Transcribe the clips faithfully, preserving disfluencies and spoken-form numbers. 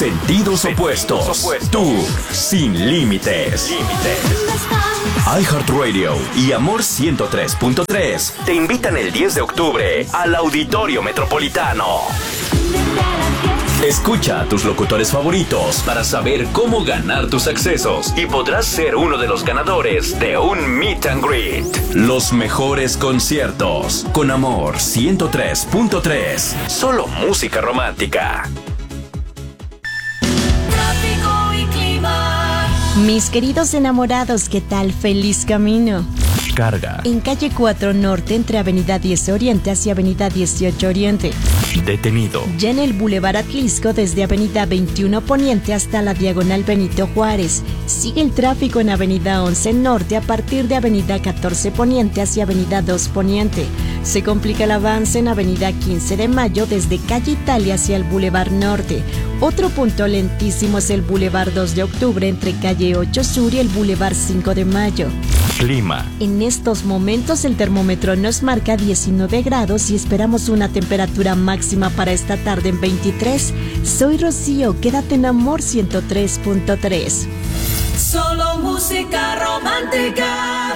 Sentidos opuestos. Tú, sin límites. iHeartRadio y Amor ciento tres punto tres te invitan el diez de octubre al Auditorio Metropolitano. Escucha a tus locutores favoritos para saber cómo ganar tus accesos y podrás ser uno de los ganadores de un Meet and Greet. Los mejores conciertos con Amor ciento tres punto tres. Solo música romántica. Tráfico y clima. Mis queridos enamorados, ¿qué tal? ¡Feliz camino! Carga. En calle cuatro Norte, entre Avenida diez Oriente hacia Avenida dieciocho Oriente. Detenido. Ya en el Boulevard Atlisco, desde Avenida veintiuno Poniente hasta la Diagonal Benito Juárez. Sigue el tráfico en Avenida once Norte a partir de Avenida catorce Poniente hacia Avenida dos Poniente. Se complica el avance en Avenida quince de Mayo desde calle Italia hacia el Boulevard Norte. Otro punto lentísimo es el Boulevard dos de Octubre entre calle ocho Sur y el Boulevard cinco de Mayo. Clima. En estos momentos el termómetro nos marca diecinueve grados y esperamos una temperatura máxima para esta tarde en veintitrés. Soy Rocío, quédate en Amor ciento tres punto tres. Solo música romántica.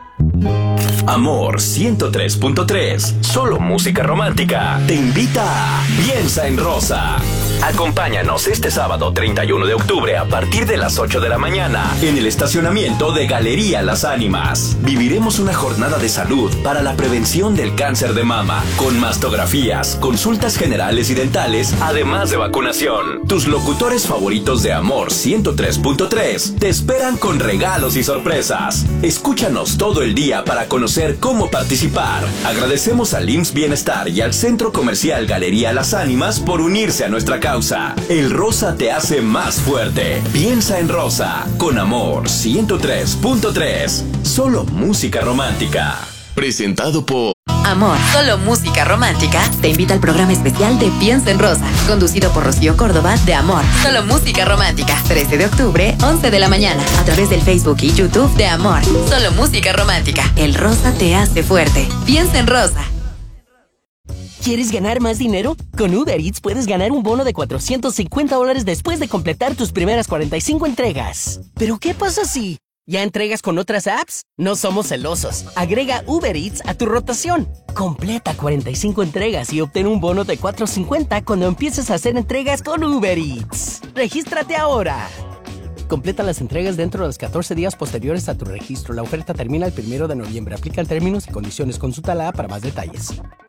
Amor ciento tres punto tres. Solo música romántica. Te invita a Piensa en Rosa. Acompáñanos este sábado treinta y uno de octubre a partir de las ocho de la mañana en el estacionamiento de Galería Las Ánimas. Viviremos una jornada de salud para la prevención del cáncer de mama, con mastografías, consultas generales y dentales, además de vacunación. Tus locutores favoritos de Amor ciento tres punto tres te esperan con regalos y sorpresas. Escúchanos todo el día para conocer cómo participar. Agradecemos al I M S S Bienestar y al Centro Comercial Galería Las Ánimas por unirse a nuestra causa. El rosa te hace más fuerte. Piensa en Rosa con Amor ciento tres punto tres. Solo música romántica. Presentado por Amor, solo música romántica, te invita al programa especial de Piensa en Rosa, conducido por Rocío Córdoba de Amor, solo música romántica, trece de octubre, once de la mañana, a través del Facebook y YouTube de Amor, solo música romántica. El rosa te hace fuerte. Piensa en Rosa. ¿Quieres ganar más dinero? Con Uber Eats puedes ganar un bono de cuatrocientos cincuenta dólares después de completar tus primeras cuarenta y cinco entregas. ¿Pero qué pasa si ya entregas con otras apps? No somos celosos. Agrega Uber Eats a tu rotación. Completa cuarenta y cinco entregas y obtén un bono de cuatrocientos cincuenta cuando empieces a hacer entregas con Uber Eats. ¡Regístrate ahora! Completa las entregas dentro de los catorce días posteriores a tu registro. La oferta termina el primero de noviembre. Aplican términos y condiciones. Consulta la app para más detalles.